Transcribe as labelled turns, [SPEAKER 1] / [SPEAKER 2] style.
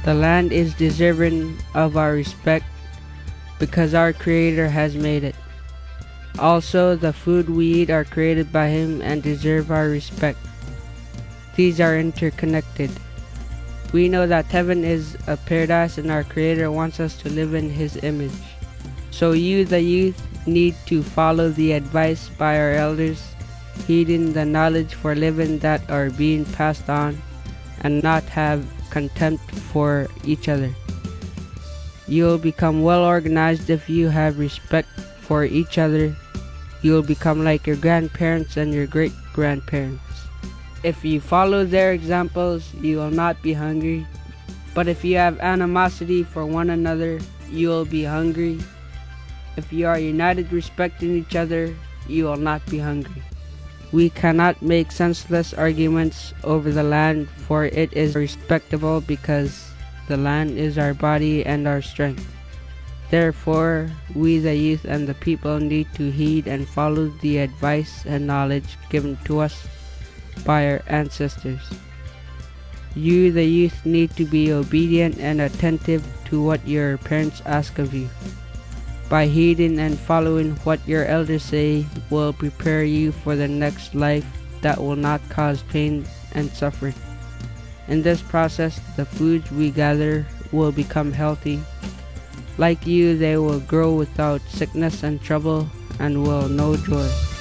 [SPEAKER 1] The land is deserving of our respect because our Creator has made it. Also, the food we eat are created by Him and deserve our respect. These are interconnected. We know that heaven is a paradise and our Creator wants us to live in His image. So you, the youth, need to follow the advice by our elders, heeding the knowledge for living that are being passed on, and not have contempt for each other. You'll become well organized if you have respect for each other. You'll become like your grandparents and your great-grandparents. If you follow their examples, you will not be hungry. But if you have animosity for one another, you will be hungry. If you are united respecting each other, you will not be hungry. We cannot make senseless arguments over the land, for it is respectable because the land is our body and our strength. Therefore, we the youth and the people need to heed and follow the advice and knowledge given to us by our ancestors. You the youth need to be obedient and attentive to what your parents ask of you. By heeding and following what your elders say will prepare you for the next life that will not cause pain and suffering. In this process, the foods we gather will become healthy. Like you, they will grow without sickness and trouble and will know joy.